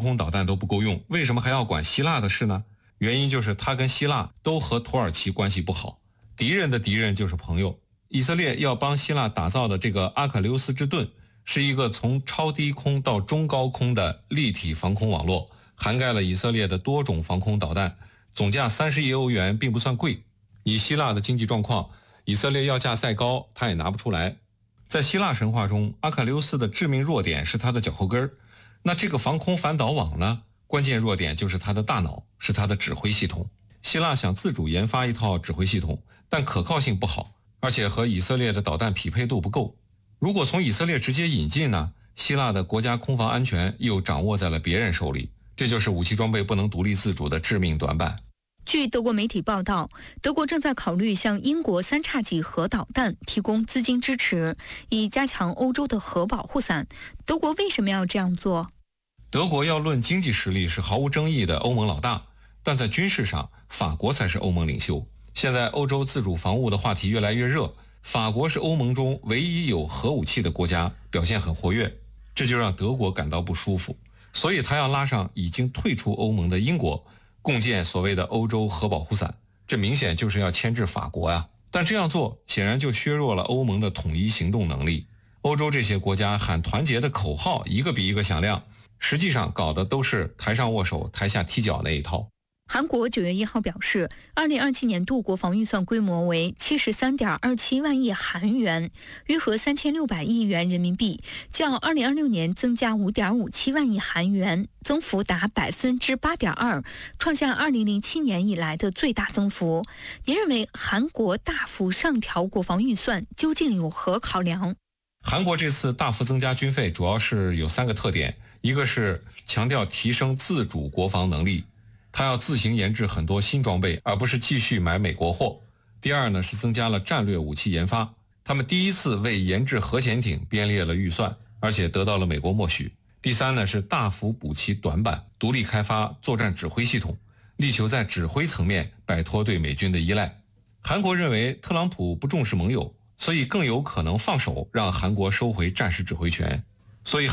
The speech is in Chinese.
空导弹都不够用，为什么还要管希腊的事呢？原因就是他跟希腊都和土耳其关系不好，敌人的敌人就是朋友。以色列要帮希腊打造的这个阿喀琉斯之盾，是一个从超低空到中高空的立体防空网络，涵盖了以色列的多种防空导弹，总价30亿欧元，并不算贵。以希腊的经济状况，以色列要价再高，他也拿不出来。在希腊神话中，阿喀琉斯的致命弱点是他的脚后跟儿。那这个防空反导网呢？关键弱点就是他的大脑，是他的指挥系统。希腊想自主研发一套指挥系统，但可靠性不好，而且和以色列的导弹匹配度不够。如果从以色列直接引进呢，希腊的国家空防安全又掌握在了别人手里，这就是武器装备不能独立自主的致命短板。 据德国媒体报道，德国正在考虑向英国3叉戟核导弹提供资金支持，以加强欧洲的核保护伞。德国为什么要这样做？ 德国要论经济实力是毫无争议的欧盟老大，但在军事上，法国才是欧盟领袖。现在欧洲自主防务的话题越来越热，法国是欧盟中唯一有核武器的国家，表现很活跃，这就让德国感到不舒服，所以他要拉上已经退出欧盟的英国，共建所谓的欧洲核保护伞，这明显就是要牵制法国呀。但这样做显然就削弱了欧盟的统一行动能力。欧洲这些国家喊团结的口号一个比一个响亮，实际上搞的都是台上握手台下踢脚那一套。 韩国9月1号表示，2027年度国防预算规模为73.27万亿韩元，约合3600亿元人民币，较2026年增加5.57万亿韩元，增幅达8.2%，创下2007年以来的最大增幅。您认为韩国大幅上调国防预算究竟有何考量？ 韩国这次大幅增加军费主要是有3个特点，一个是强调提升自主国防能力，他要自行研制很多新装备，而不是继续买美国货。第二呢，是增加了战略武器研发，他们第一次为研制核潜艇编列了预算，而且得到了美国默许。第三呢，是大幅补齐短板，独立开发作战指挥系统，力求在指挥层面摆脱对美军的依赖。韩国认为特朗普不重视盟友，所以更有可能放手让韩国收回战时指挥权，所以